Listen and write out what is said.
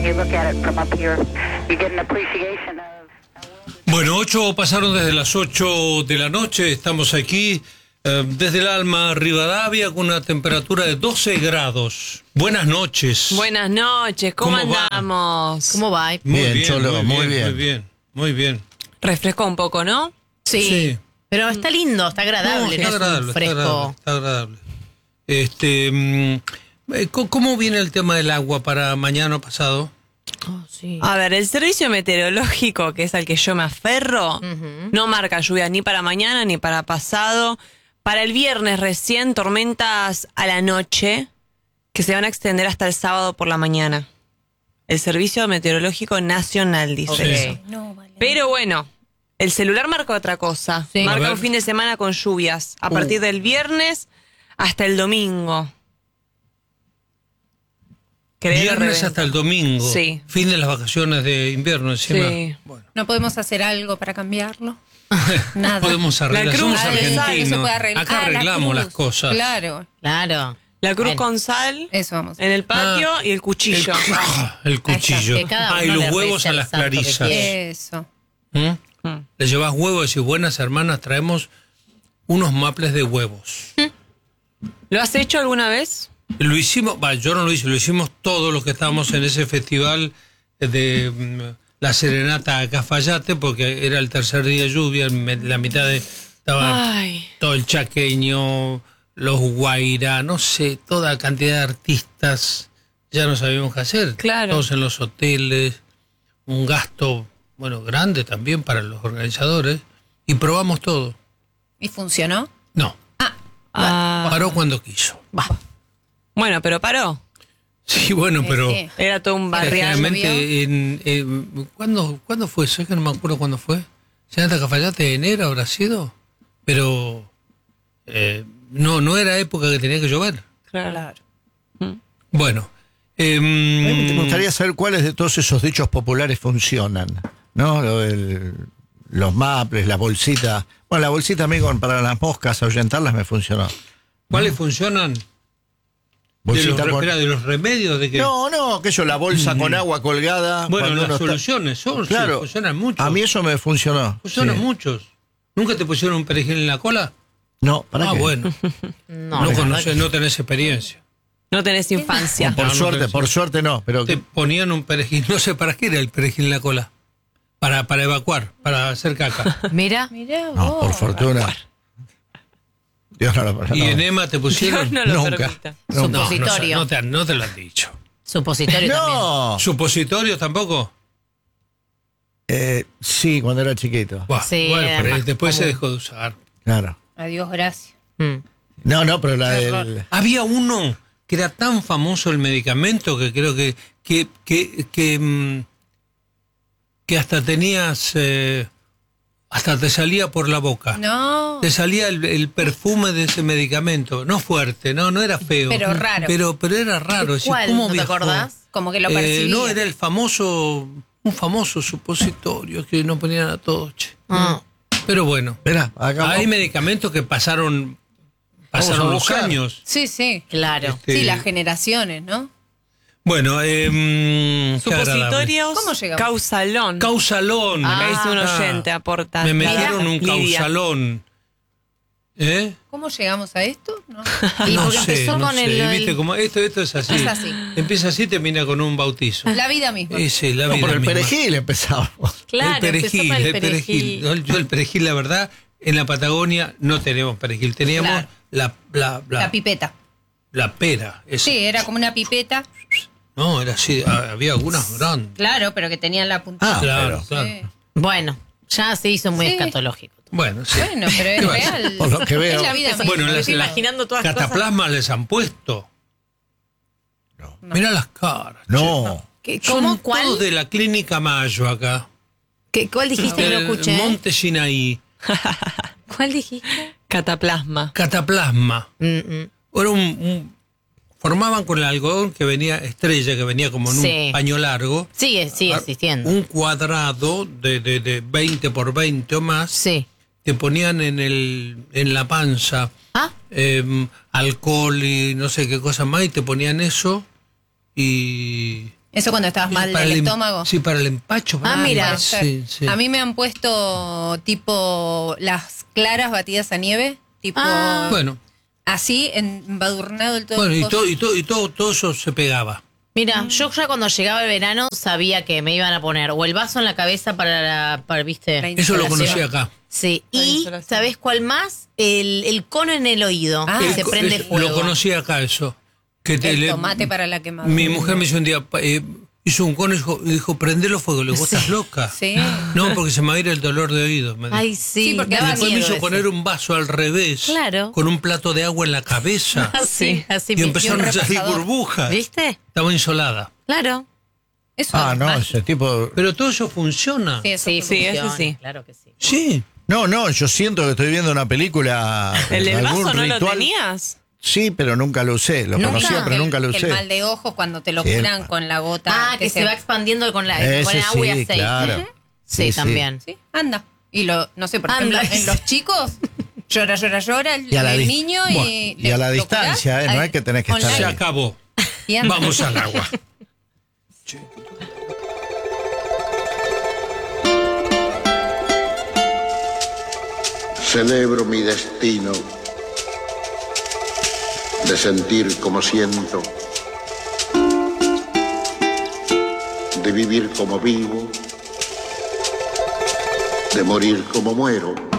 you look at it from up here, you get an appreciation of... Bueno, 8 pasaron desde las 8 de la noche, estamos aquí desde el Alma, Rivadavia, con una temperatura de 12 grados. Buenas noches. Buenas noches, ¿cómo andamos? ¿Cómo va? Muy bien, Cholo, muy bien. Refrescó un poco, ¿no? Sí. Pero está lindo, está agradable, Está no agradable, es un fresco. está agradable. ¿Cómo viene el tema del agua para mañana o pasado? Oh, sí. A ver, el servicio meteorológico, que es al que yo me aferro, no marca lluvia ni para mañana ni para pasado. Para el viernes recién, tormentas a la noche que se van a extender hasta el sábado por la mañana. El Servicio Meteorológico Nacional dice eso. No, vale. Pero bueno, el celular marca otra cosa. Sí. A Marca ver. un fin de semana con lluvias a partir del viernes hasta el domingo. Viernes hasta el domingo. Sí. Fin de las vacaciones de invierno encima. Sí. Bueno, ¿No podemos hacer algo para cambiarlo? Nada. podemos arreglar. La cruz, Somos sal, Eso argentinos. puede arreglar. Acá la arreglamos cruz. las cosas. Claro, Claro. La cruz Bueno. con sal eso vamos. en el patio y el cuchillo. El cuchillo. Que cada Y uno los le huevos rece a al las santo que clarisas. quiere. Eso. ¿Mm? Le llevas huevos y buenas hermanas, traemos unos maples de huevos. ¿Lo has hecho alguna vez? Lo hicimos, yo no lo hice, lo hicimos todos los que estábamos en ese festival de la Serenata a Cafayate, porque era el tercer día de lluvia, la mitad estaba Ay. todo el chaqueño, los Guairá, no sé, toda cantidad de artistas, ya no sabíamos qué hacer. Claro. Todos en los hoteles, un gasto, bueno, grande también para los organizadores, y probamos todo. ¿Y funcionó? No, Ah. paró cuando quiso. Bueno, pero paró. Sí, bueno, pero... Sí. Era todo un barrial. Generalmente, ¿cuándo fue eso? Es que no me acuerdo cuándo fue. Serenata Cafayate de enero habrá sido, pero no era época que tenía que llover. Claro. Bueno, Me gustaría saber cuáles de todos esos dichos populares funcionan, ¿no? Los maples, la bolsita. Bueno, la bolsita a mí para las moscas, ahuyentarlas me funcionó. ¿cuáles funcionan? Bolsita De los remedios de que... No, que yo, la bolsa con agua colgada. Bueno, cuando las uno está- soluciones son, Claro, sí, funcionan mucho. a mí eso me funcionó. Funcionan sí. muchos. ¿Nunca te pusieron un perejil en la cola? No, ¿para qué? Bueno, No, no conocés, no tenés experiencia. No tenés infancia. Por No, suerte, no, por suerte no, pero Te ponían un perejil, no sé para qué era el perejil en la cola. Para evacuar, para hacer caca. Mira. Mirá vos. no, por fortuna. Dios no lo ¿Y no. enema te pusieron? Dios no lo Nunca. permita. Supositorio. No te lo han dicho. Supositorio también. No. ¿Supositorios tampoco? Sí, cuando era chiquito. Buah, Sí, bueno, era pero más después se común. dejó de usar. Claro. Adiós, gracias. Mm. No, pero la Qué del... horror. Había uno que era tan famoso el medicamento que creo que hasta tenías... hasta te salía por la boca. No. Te salía el perfume de ese medicamento. No fuerte, no era feo. Pero raro. Pero era raro. Decís, ¿Cuál? ¿cómo ¿No te viajó? acordás? Como que lo percibía. No, era el famoso... Un famoso supositorio que no ponían a todos, che. Ah. Pero bueno, Espera, acá hay vamos. medicamentos que pasaron Vamos a los buscar. años. Sí. Claro. Este, Sí, las generaciones, ¿no? Bueno, qué agradable. Supositorios. ¿Cómo llegamos? Causalón. Causalón. Acá dice un oyente, aporta. Me metieron un Lidia. causalón. ¿Eh? ¿Cómo llegamos a esto? No. Y No porque sé, empezó no con sé. el... ¿Viste cómo? Esto es así. Es así. Empieza así, termina con un bautizo. La vida misma. Sí, la No, vida por el misma. perejil empezamos. Claro, el empezó perejil, con el perejil. Yo el perejil, la verdad, en la Patagonia no tenemos perejil. Teníamos Claro. La pipeta. la pera. Esa. Sí, era como una pipeta. No, era así. Había algunas grandes. Claro, pero que tenían la puntita. Claro, pero- claro. Sí. Bueno, ya se hizo muy Sí. escatológico. Bueno, sí. Bueno, pero es ¿Qué va a ser? real. Por lo que veo. Es la vida misma. Bueno, Me las estoy imaginando todas cosas. cataplasmas les han puesto. No. Mirá las caras. No. ¿Qué- che. ¿Cómo? Son ¿Cuál? todos de la Clínica Mayo acá. ¿Cuál dijiste que no Del escuché? Monte Sinaí. ¿Cuál dijiste? Cataplasma. Cataplasma. Mm. Era formaban con el algodón que venía estrella, que venía como en Sí. un paño largo. Sigue existiendo. Un cuadrado de 20 por 20 o más. Sí. Te ponían en la panza Ah, alcohol y no sé qué cosa más, y te ponían eso y Eso cuando estabas mal Para del el estómago. Sí, para el empacho. mira. Puede ser. Sí, sí. A mí me han puesto tipo las claras batidas a nieve, tipo Bueno, así, embadurnado el todo. bueno, el y coso. todo eso se pegaba. Mira, yo ya cuando llegaba el verano sabía que me iban a poner o el vaso en la cabeza para ¿viste? La Eso lo insolación. conocí acá. Sí, La y insolación. ¿sabés cuál más? El cono en el oído, Ah. que se prende fuego. Lo conocí acá eso. Que El tomate para la quemadura. Mi mujer me hizo un día, hizo un cono y dijo, prendelo fuego. Le digo, ¿estás loca? Sí. No, porque se me va a ir el dolor de oído. Me dijo. Ay, sí, Sí, porque Y daba después me miedo hizo ese. poner un vaso al revés. Claro. Con un plato de agua en la cabeza. Así, así y mismo. empezaron a salir repasador. burbujas. ¿Viste? Estaba insolada. Claro. Eso Ah, es no, mágico. ese tipo... Pero todo eso funciona. Sí, eso Sí, funciona. eso sí. Claro que sí. Sí. No, yo siento que estoy viendo una película... ¿El del algún vaso no lo ritual. tenías? Sí, pero nunca lo usé. Lo ¿Nunca? conocía, pero nunca lo El usé. mal de ojos cuando te lo Sí, curan el- con la gota. Ah, que se va expandiendo con el Ese agua y sí, aceite. claro. Ujú. Sí, Sí, sí. también. Sí, anda. Y no sé, por Anda. ejemplo, en los chicos, llora Y a la el dis- niño Bueno, y... y a la lo distancia, curás, no es que tenés que estar Se ahí. online. acabó. Y anda. Vamos al agua. Celebro mi destino de sentir como siento, de vivir como vivo, de morir como muero.